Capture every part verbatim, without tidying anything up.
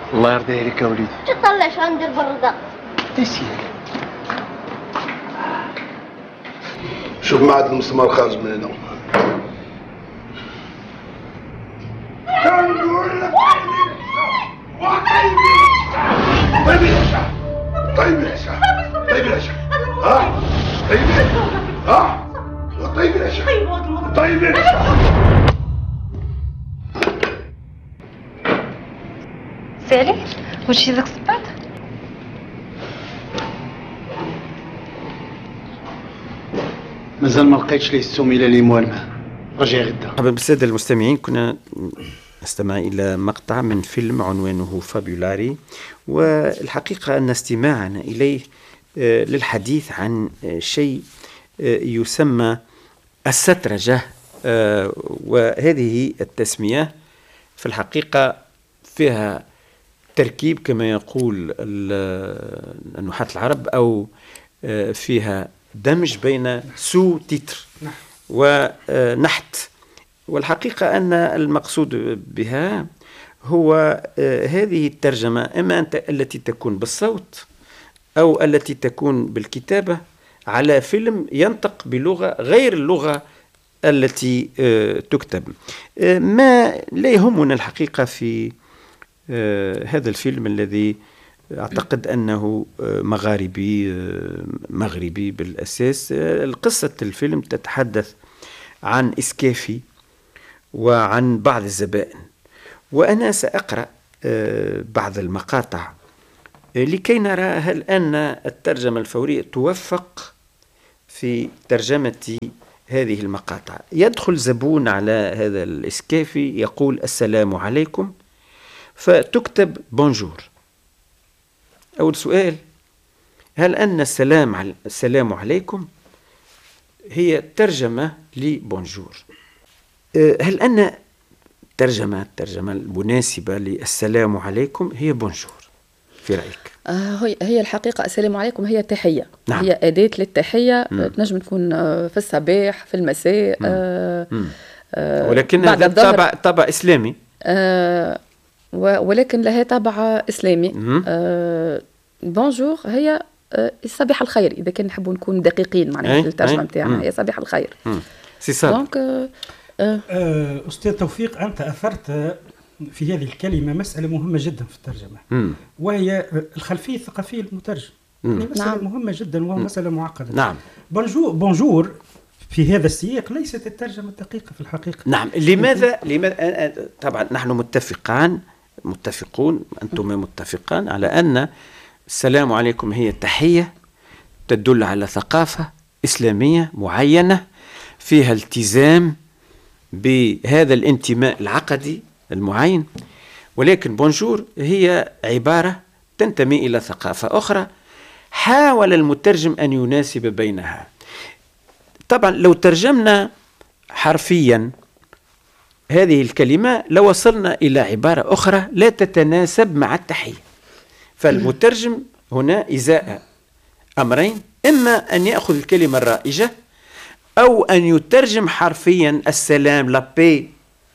الله يرضي عليك يا وليدي. تطلع شو ندير بالرضا؟ تسير. شوف معاد المسمار خارج من هنا. تنقول لك طيب يا شيخ. طيب يا شيخ. طيب يا شيخ. ها؟ طيب يا شيخ. ها؟ طيب يا شيخ. طيب يا شيخ. سالي وشي ذاك الصباط؟ مازال ما لقيتش ليه السميله اللي موالمه. رجع غدا. مرحبا بالساده المستمعين. كنا نستمع الى مقطع من فيلم عنوانه فابيولاري، والحقيقه ان استماعنا اليه للحديث عن شيء يسمى السترجه، وهذه التسميه في الحقيقه فيها تركيب كما يقول النحاة العرب، أو فيها دمج بين سو تيتر ونحت. والحقيقة أن المقصود بها هو هذه الترجمة، إما أنت التي تكون بالصوت أو التي تكون بالكتابة على فيلم ينطق بلغة غير اللغة التي تكتب. ما لا يهمنا الحقيقة في آه هذا الفيلم الذي أعتقد أنه آه مغاربي آه مغربي بالأساس. آه قصة الفيلم تتحدث عن إسكافي وعن بعض الزبائن، وأنا سأقرأ آه بعض المقاطع آه لكي نرى هل أن الترجمة الفورية توفق في ترجمة هذه المقاطع. يدخل زبون على هذا الإسكافي يقول السلام عليكم، فتكتب بونجور. أول سؤال: هل أن السلام على السلام عليكم هي ترجمة لبونجور؟ هل أن ترجمة الترجمة المناسبة للسلام عليكم هي بونجور في رأيك؟ آه هي الحقيقة السلام عليكم هي تحية. نعم. هي أداة للتحية. تنجم تكون في الصباح في المساء. آه آه ولكن هذا طابع طابع إسلامي. آه ولكن لها طابع إسلامي. آه بونجور هي آه صباح الخير، إذا كان نحبوا نكون دقيقين معناها في الترجمة نتاعنا هي صباح الخير. سي صاد. دونك آه آه أستاذ توفيق، أنت أثرت في هذه الكلمة مسألة مهمة جدا في الترجمة، مم. وهي الخلفية الثقافية للمترجم. يعني مسألة نعم. مهمة جدا وهو مسألة معقدة. نعم. بونجور بونجور في هذا السياق ليست الترجمة الدقيقة في الحقيقة. نعم. لماذا لماذا طبعا نحن متفقان متفقون أنتم متفقان على أن السلام عليكم هي تحية تدل على ثقافة إسلامية معينة فيها التزام بهذا الانتماء العقدي المعين، ولكن بونجور هي عبارة تنتمي إلى ثقافة أخرى حاول المترجم أن يناسب بينها. طبعا لو ترجمنا حرفيا هذه الكلمة لوصلنا إلى عبارة أخرى لا تتناسب مع التحية. فالمترجم هنا إزاء أمرين: إما أن يأخذ الكلمة الرائجة أو أن يترجم حرفيا السلام لا بي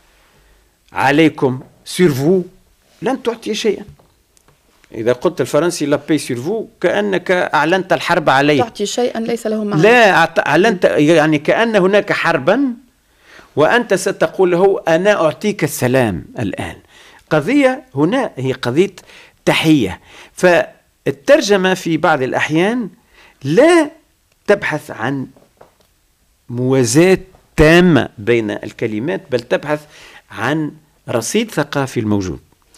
عليكم سيرفو، لن تعطي شيئا. إذا قلت الفرنسي لا بي سيرفو كأنك أعلنت الحرب عليه. تعطي شيئا ليس له معنى. لا أعلنت، يعني كأن هناك حربا وأنت ستقول له أنا أعطيك السلام الآن. قضية هنا هي قضية تحية. فالترجمة في بعض الأحيان لا تبحث عن موازاة تامة بين الكلمات، بل تبحث عن رصيد ثقافي الموجود.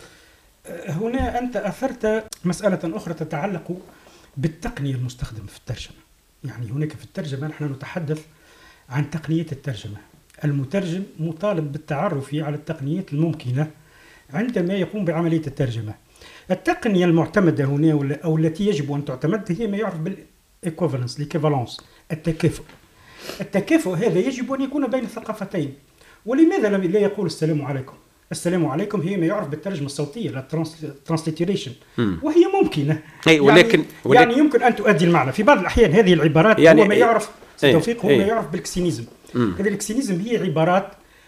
هنا أنت أثرت مسألة أخرى تتعلق بالتقنية المستخدمة في الترجمة. يعني هناك في الترجمة نحن نتحدث عن تقنية الترجمة. المترجم مطالب بالتعرف على التقنيات الممكنة عندما يقوم بعملية الترجمة. التقنية المعتمدة هنا أو التي يجب أن تعتمد هي ما يعرف بالإيكوفالنس، الإيكوفالنس، التكافؤ. التكافؤ هذا يجب أن يكون بين الثقافتين. ولماذا لا يقول السلام عليكم؟ السلام عليكم هي ما يعرف بالترجمة الصوتية، الترانسليتريشن، وهي ممكنة. يعني, ولكن ولكن يعني يمكن أن تؤدي المعنى. في بعض الأحيان هذه العبارات يعني هو ما يعرف توفيق هو ما يعرف بالكسينيزم. هذا الكسينيزم هي عبارات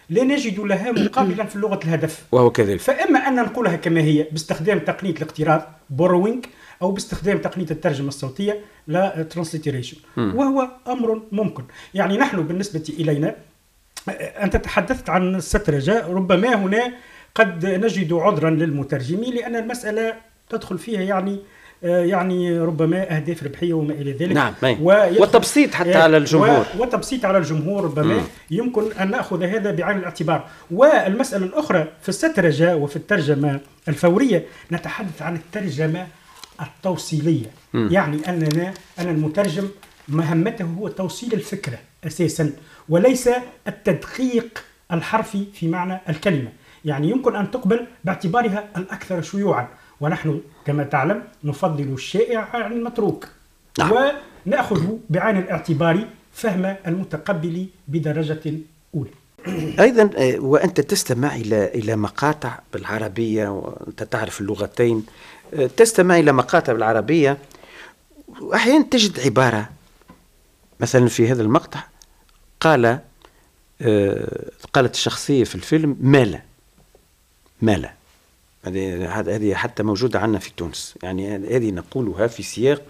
لا نجد لها مقابلا في لغة الهدف، وهو كذلك. فإما أن ننقلها كما هي باستخدام تقنية الاقتراض بوروينج، أو باستخدام تقنية الترجمة الصوتية لا ترانسليتريشن، وهو أمر ممكن. يعني نحن بالنسبة إلينا، أنت تحدثت عن السترجة، ربما هنا قد نجد عذرا للمترجمين لأن المسألة تدخل فيها يعني يعني ربما أهداف ربحية وما إلى ذلك. نعم. وتبسيط حتى على الجمهور، وتبسيط على الجمهور ربما م. يمكن أن نأخذ هذا بعين الاعتبار. والمسألة الأخرى في السترجة وفي الترجمة الفورية نتحدث عن الترجمة التوصيلية. م. يعني أننا أن المترجم مهمته هو توصيل الفكرة أساسا، وليس التدقيق الحرفي في معنى الكلمة. يعني يمكن أن تقبل باعتبارها الأكثر شيوعا، ونحن كما تعلم نفضل الشائع عن المتروك. نعم. ونأخذ بعين الاعتبار فهم المتقبل بدرجة أولى. أيضا وأنت تستمع إلى إلى مقاطع بالعربية، وأنت تعرف اللغتين، تستمع إلى مقاطع بالعربية، وأحيانا تجد عبارة مثلا في هذا المقطع قال قالت الشخصية في الفيلم مالا مالا. هذه حتى موجودة عندنا في تونس، يعني هذه نقولها في سياق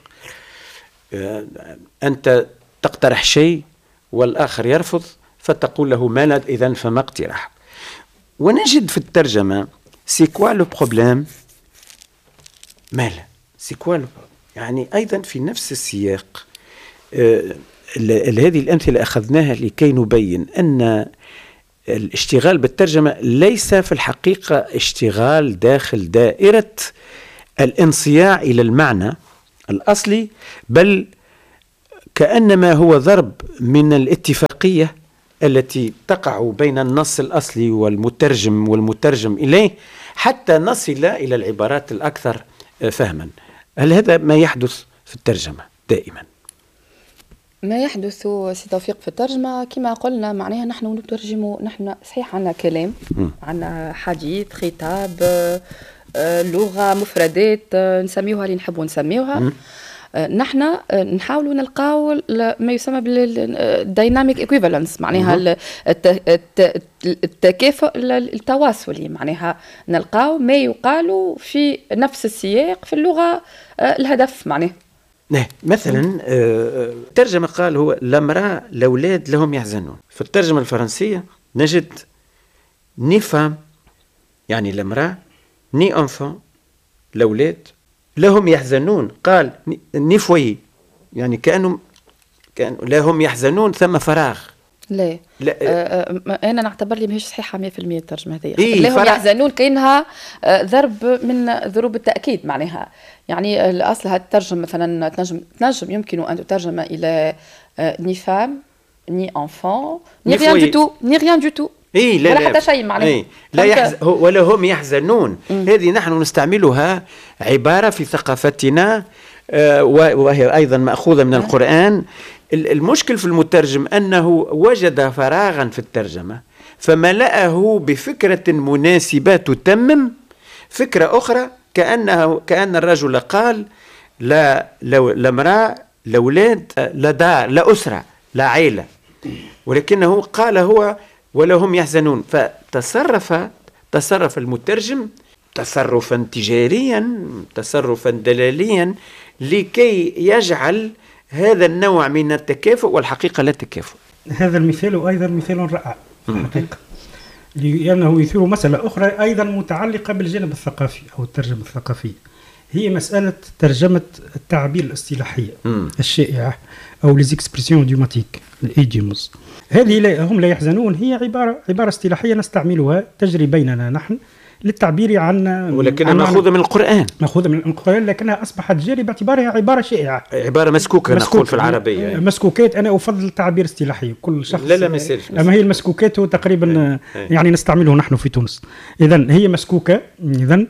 أنت تقترح شيء والآخر يرفض فتقول له مالا، إذن فما اقتراح. ونجد في الترجمة سي كوا لو بروبليم مالا سي كوا، يعني أيضا في نفس السياق. آه هذه الأمثلة أخذناها لكي نبين أن الاشتغال بالترجمة ليس في الحقيقة اشتغال داخل دائرة الانصياع إلى المعنى الأصلي، بل كأنما هو ضرب من الاتفاقية التي تقع بين النص الأصلي والمترجم والمترجم إليه حتى نصل إلى العبارات الأكثر فهما. هل هذا ما يحدث في الترجمة دائما؟ ما يحدث سي توفيق في الترجمة كما قلنا، معناها نحن نترجم، نحن صحيح عندنا كلام، عندنا حديث، خطاب، لغة، مفردات نسميوها اللي نحبوا نسميوها. نحن نحاولوا نلقاو ما يسمى بالديناميك ايكويفالنس، معناها التكافؤ التواصلي، معناها نلقاو ما يقال في نفس السياق في اللغة الهدف. معناها نه مثلا الترجمة قال هو لامرأة الأولاد لهم يحزنون. في الترجمة الفرنسية نجد ني فام، يعني لامرأة، ني أنفان الأولاد لهم يحزنون. قال ني فوي، يعني كأنهم كأن لهم يحزنون ثم فراغ. لا, لا. آه آه انا نعتبر لي ماهيش صحيحه مية بالمية الترجمه هذه. إيه لهم يحزنون كأنها آه ضرب من ضروب التاكيد، معناها يعني الاصل هتترجم مثلا تنجم تنجم يمكن ان تترجم الى آه ني فام ني انفان ني ريان دو تو ني ريان دو تو إيه لا ولا لا حتى شيء، معناها إيه لا يحز... ولا هم يحزنون. هذه نحن نستعملها عبارة في ثقافتنا آه وهي أيضا مأخوذة من القرآن. المشكل في المترجم أنه وجد فراغا في الترجمة فملأه بفكرة مناسبة تتمم فكرة أخرى، كأنه كأن الرجل قال لا لا امرأة لا أولاد لا دار لا أسرة لا عائلة، ولكنه قال هو ولا هم يحزنون. فتصرف تصرف المترجم تصرفا تجاريا تصرفا دلاليا لكي يجعل هذا النوع من التكافؤ، والحقيقة لا تكافؤ. هذا المثال أيضا مثال رائع الحقيقة، لأنه يثير مسألة أخرى أيضا متعلقة بالجانب الثقافي أو الترجمة الثقافية، هي مسألة ترجمة التعابير الاصطلاحية الشائعة أو les expressions idiomatique الإيديومز. هذه لا هم لا يحزنون هي عبارة عبارة اصطلاحية نستعملها تجري بيننا نحن للتعبير عن، ولكنها مأخوذة من القرآن، مأخوذة من القرآن، لكنها أصبحت جاري باعتبارها عبارة شائعة، عبارة مسكوكة نقول في العربية. يعني. مسكوكات أنا أفضل التعبير اصطلاحي، كل شخص لا لا ما يصيرش. أما هي المسكوكات هو تقريبا يعني نستعمله نحن في تونس. إذن هي مسكوكة. إذن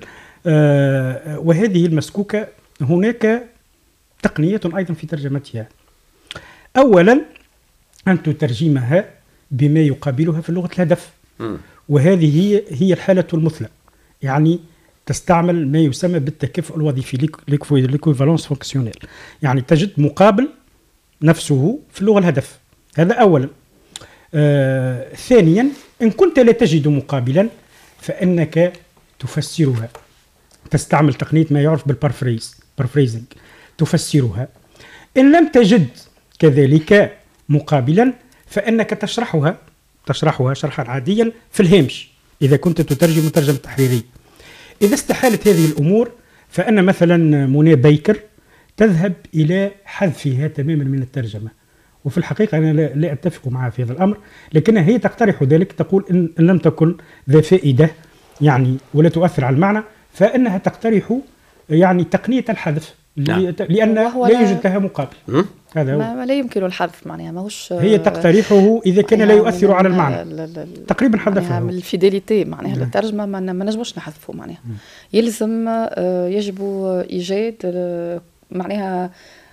آه وهذه المسكوكة هناك تقنية أيضا في ترجمتها. أولا أن تترجمها بما يقابلها في لغة الهدف، م. وهذه هي هي الحالة المثلى، يعني تستعمل ما يسمى بالتكافؤ الوظيفي ليكويفالونس فونكسيونيل، يعني تجد مقابل نفسه في اللغة الهدف. هذا أولا. آه ثانيا إن كنت لا تجد مقابلا فإنك تفسرها، تستعمل تقنية ما يعرف بالبارفريز بارفريزنج، تفسرها. إن لم تجد كذلك مقابلا فإنك تشرحها تشرحها شرحا عاديا في الهامش إذا كنت تترجم ترجمة تحريرية. إذا استحالت هذه الأمور فإن مثلا منى بيكر تذهب إلى حذفها تماما من الترجمة، وفي الحقيقة أنا لا, لا أتفق معها في هذا الأمر، لكنها هي تقترح ذلك، تقول إن, إن لم تكن ذا فائدة يعني ولا تؤثر على المعنى فإنها تقترح يعني تقنية الحذف. نعم. لأن لا يوجد لها مقابل. هذا هو. ما لا يمكن الحذف معناها ماهوش هي تقترحه إذا كان لا يؤثر على المعنى تقريبا حذفه. من الفيداليتي معناها الترجمة ما نجموش نحذفه معناها. يلزم يجب إيجاد معناها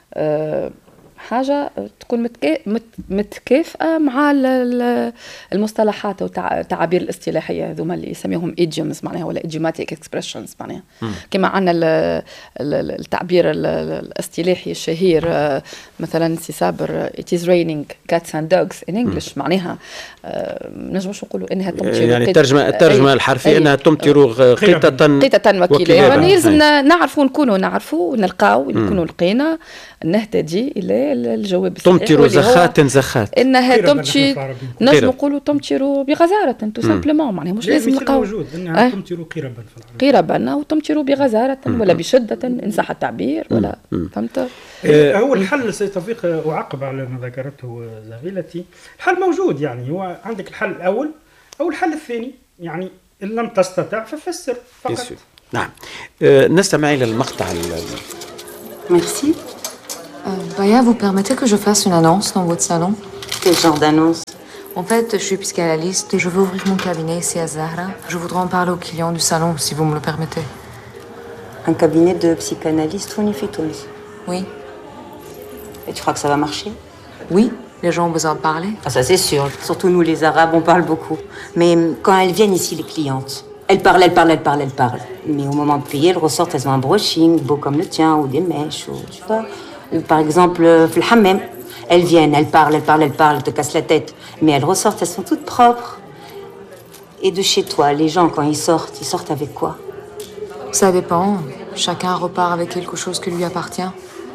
حاجة تكون متكافئة مع المصطلحات أو التعابير الاصطلاحية هذوما اللي يسميهم idioms معناها ولا idiomatic expressions معناها. كما عندنا التعبير الاصطلاحي الشهير مثلا سيسابر it is raining cats and dogs in English معناها نجمش نقولوا إنها تمطر يعني الترجمة الترجمة الحرفية إنها تمطر قطة قطة وكيلة. يعني لازم نعرفوا نكونوا نعرفوا ونلقاو نكونوا لقينا نهتدي إلى الجواب الصحيح. تمطر زخات زخات إنها تمشي نجم نقولوا تمطر بغزارة تو سامبلومون معناها مش لازم نلقاو موجود إنها تمطر قربا قربا أو تمطر بغزارة ولا بشدة إن صح التعبير ولا فهمت. هو الحل سي توفيق أعقب على ما ذكرته زميلتي. الحل موجود يعني هو عندك الحل الأول أو الحل الثاني يعني إن لم تستطع ففسر فقط. نعم. أه نستمع إلى المقطع. Merci. Euh, Baya, vous permettez que je fasse une annonce dans votre salon? Quel genre d'annonce? En fait, je suis psychanalyste et je veux ouvrir mon cabinet ici à Zahra. Je voudrais en parler aux clients du salon, si vous me le permettez. Un cabinet de psychanalyste Founifitoun? Oui. Et tu crois que ça va marcher? Oui, les gens ont besoin de parler. Ah, ça c'est sûr. Surtout nous les Arabes, on parle beaucoup. Mais quand elles viennent ici, les clientes, elles parlent, elles parlent, elles parlent, elles parlent. Mais au moment de payer, elles ressortent, elles ont un brushing beau comme le tien, ou des mèches, ou tu vois. Ou par exemple, le hammam, elles viennent, elles parlent, elles parlent, elles parlent, elles te cassent la tête. Mais elles ressortent, elles sont toutes propres. Et de chez toi, les gens, quand ils sortent, ils sortent avec quoi? Ça dépend. Chacun repart avec quelque chose qui lui appartient.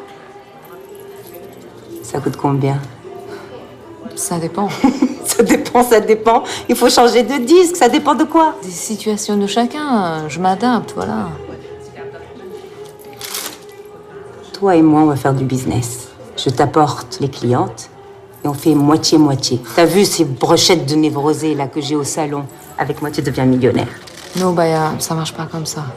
Ça coûte combien? Ça dépend. Ça dépend, ça dépend. Il faut changer de disque, ça dépend de quoi? Des situations de chacun. Je m'adapte, voilà. Toi et moi, on va faire du business. Je t'apporte les clientes et on fait moitié-moitié. T'as vu ces brochettes de névrosés là que j'ai au salon? Avec moi, tu deviens millionnaire. Non, Baya, ça marche pas comme ça.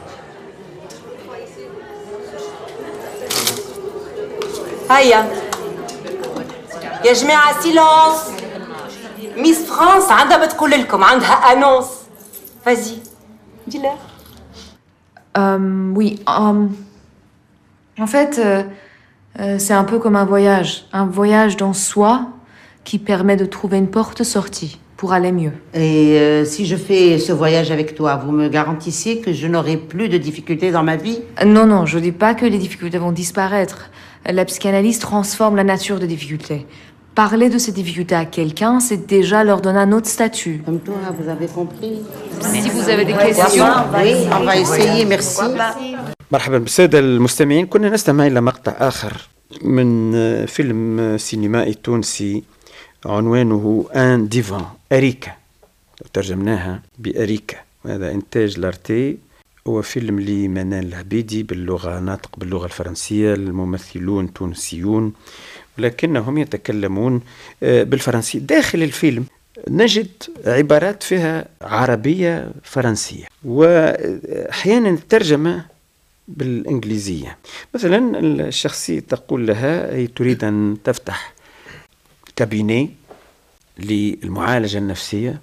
Aïe. يا جماعة silence. Miss France عندها بتقول لكم عندها annonce. Vas-y, dis-leur. Euh, oui, um, en fait, euh, euh, c'est un peu comme un voyage. Un voyage dans soi qui permet de trouver une porte-sortie pour aller mieux. Et euh, si je fais ce voyage avec toi, vous me garantissez que je n'aurai plus de difficultés dans ma vie? Non, non, je dis pas que les difficultés vont disparaître. La psychanalyse transforme la nature des difficultés. Parler de ces difficultés à quelqu'un, c'est déjà leur donner un autre statut. Comme toi, vous avez compris. Si vous avez des questions... Oui, on va essayer, merci. مرحبا بالسادة المستمعين. كنا نستمع إلى مقطع آخر من فيلم سينمائي تونسي عنوانه ان ديفان أريكا، ترجمناها بأريكا، وهذا إنتاج لارتي. هو فيلم لمنال العبيدي باللغة ناطق باللغة الفرنسية، الممثلون تونسيون ولكنهم يتكلمون بالفرنسية. داخل الفيلم نجد عبارات فيها عربية فرنسية وأحيانا الترجمة بالإنجليزية. مثلا الشخصية تقول لها هي تريد أن تفتح كابيني للمعالجة النفسية،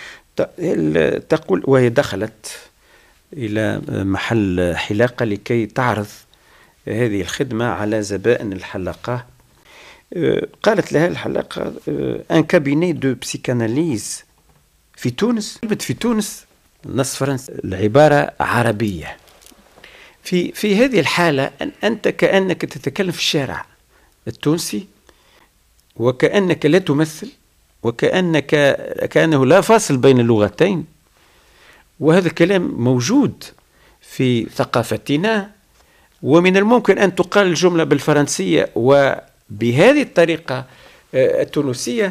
تقول وهي دخلت إلى محل حلاقة لكي تعرض هذه الخدمة على زبائن الحلاقة. قالت لها الحلاقة ان كابيني دو بسيكاناليز في تونس. في تونس نص فرنسي، العبارة عربية. في في هذه الحالة أنت كأنك تتكلم في الشارع التونسي وكأنك لا تمثل وكأنك كأنه لا فاصل بين اللغتين، وهذا الكلام موجود في ثقافتنا. ومن الممكن أن تقال الجملة بالفرنسية وبهذه الطريقة التونسية.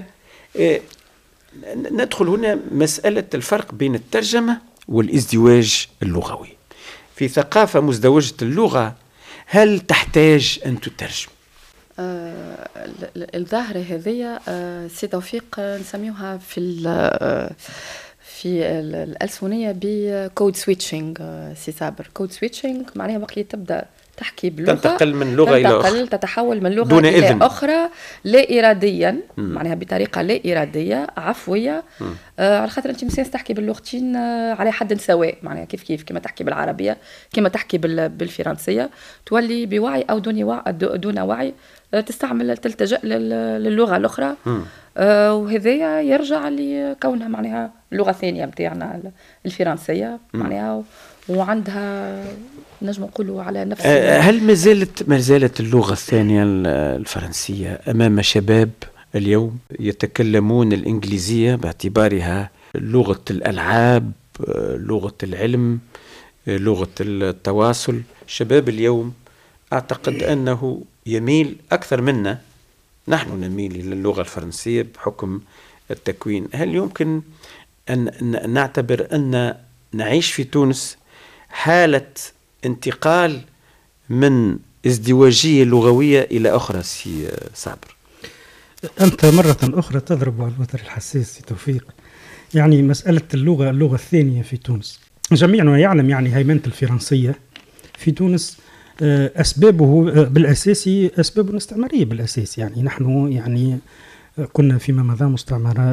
ندخل هنا مسألة الفرق بين الترجمة والازدواج اللغوي. في ثقافة مزدوجة اللغة هل تحتاج أن تترجم؟ آه الظاهرة هذه آه سي توفيق نسميوها في في الألسنية بكود سويتشنج. سي صابر كود سويتشنج معناها وقت تبدأ تحكي بلغة تنتقل من لغة إلى أخرى، تتحول من لغة دون إلى إذن. أخرى لا إراديا، معناها بطريقة لا إرادية عفوية. آه على خاطر أنت مسيس تحكي باللغتين آه على حد سواء، معناها كيف كيف كما تحكي بالعربية كما تحكي بالفرنسية، تولي بوعي أو دون وعي دون وعي آه تستعمل تلتجأ للغة الأخرى. آه وهذا يرجع لكونها معناها اللغة الثانية متاعنا الفرنسية، معناها وعندها نجم نقولوا على نفس. هل ما زالت ما زالت اللغة الثانية الفرنسية أمام شباب اليوم يتكلمون الإنجليزية باعتبارها لغة الألعاب، لغة العلم، لغة التواصل؟ شباب اليوم أعتقد أنه يميل أكثر منا، نحن نميل إلى اللغة الفرنسية بحكم التكوين. هل يمكن أن نعتبر أن نعيش في تونس حالة انتقال من ازدواجية لغوية إلى أخرى؟ سي صابر، أنت مرة أخرى تضرب على الوتر الحساس توفيق. يعني مسألة اللغة اللغة الثانية في تونس، جميعنا يعلم يعني هيمنة الفرنسية في تونس أسبابه بالأساسي أسباب استعمارية بالأساس. يعني نحن يعني كنا فيما مضى مستعمرة